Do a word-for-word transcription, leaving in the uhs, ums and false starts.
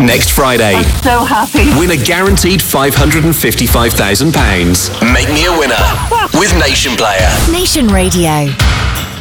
Next Friday. I'm so happy. Win a guaranteed five hundred fifty-five thousand pounds. Make me a winner with Nation Player. Nation Radio.